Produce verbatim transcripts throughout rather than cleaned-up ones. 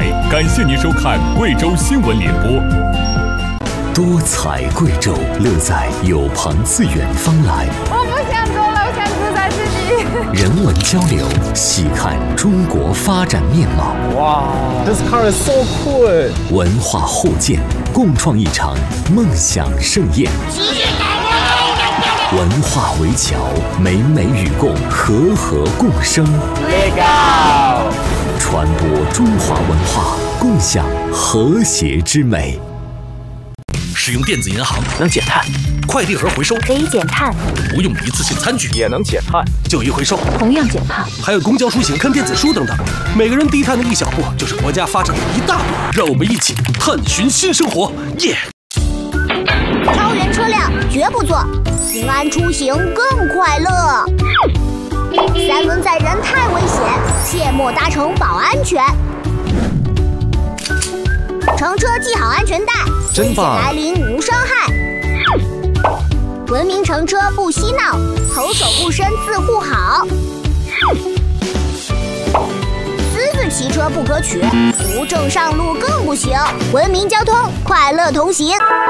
台，感谢您收看贵州新闻联播。 多彩贵州，乐在有朋自远方来。 我不想走了，我想住在这里。 人文交流，细看中国发展面貌。 哇 ，This car is so cool！ 文化互鉴，共创一场梦想盛宴。文化围桥，美美与共，和和共生。 Legal！ 传播中华文化，共享和谐之美。 使用电子银行能减碳， 快递盒回收可以减碳， 不用一次性餐具也能减碳， 旧衣回收同样减碳， 还有公交出行看电子书等等，每个人低碳的一小步，就是国家发展的一大步。让我们一起探寻新生活，耶！ 超员车辆绝不坐，平安出行更快乐。三轮载人太危险，切莫搭乘保安全。乘车系好安全带， 真棒！ 来临无伤害。文明乘车不嬉闹，投手不伸自护好。私自骑车不可取，无证上路更不行。文明交通，快乐同行。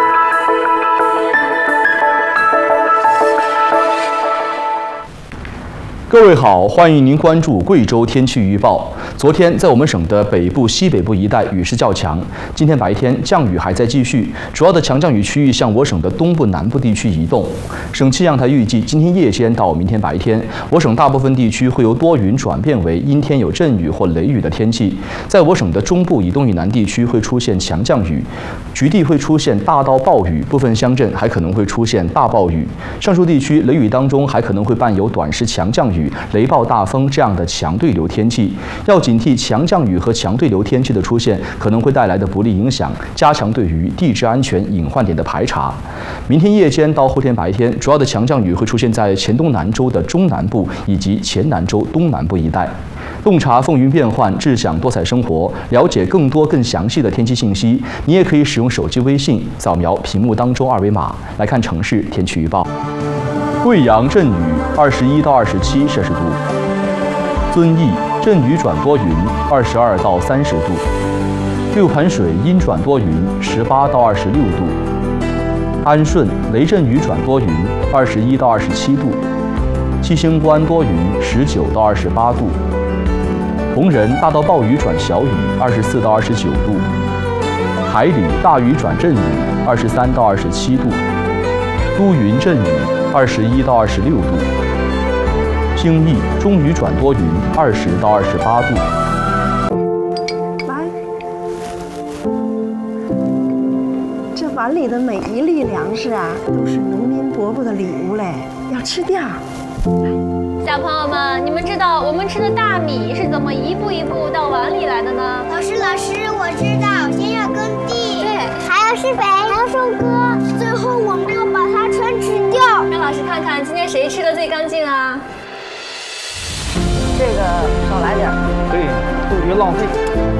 各位好，欢迎您关注贵州天气预报。昨天在我们省的北部、西北部一带雨势较强，今天白天降雨还在继续，主要的强降雨区域向我省的东部、南部地区移动。省气象台预计，今天夜间到明天白天，我省大部分地区会由多云转变为阴天有阵雨或雷雨的天气。在我省的中部以东以南地区会出现强降雨，局地会出现大到暴雨，部分乡镇还可能会出现大暴雨。上述地区雷雨当中还可能会伴有短时强降雨、雷暴大风这样的强对流天气，要警惕强降雨和强对流天气的出现可能会带来的不利影响，加强对于地质安全隐患点的排查。明天夜间到后天白天，主要的强降雨会出现在黔东南州的中南部以及黔南州东南部一带。洞察风云变幻，智享多彩生活。了解更多更详细的天气信息，你也可以使用手机微信扫描屏幕当中二维码来看城市天气预报。贵阳阵雨，二十一到二十七摄氏度；遵义阵雨转多云，二十二到三十度；六盘水阴转多云，十八到二十六度；安顺雷阵雨转多云，二十一到二十七度；七星关多云，十九到二十八度；铜仁大到暴雨转小雨，二十四到二十九度；海里大雨转阵雨，二十三到二十七度；都匀阵雨，二十一到二十六度；兴义中雨转多云，二十到二十八度。 来，这碗里的每一粒粮食啊，都是农民伯伯的礼物嘞，要吃掉。 小朋友们，你们知道我们吃的大米是怎么一步一步到碗里来的呢？ 老师，老师，我知道，先要耕地， 对， 还要施肥，还要收割，最后我们要把它全吃掉。 让老师看看今天谁吃的最干净啊？ 这个少来点， 对，不许浪费。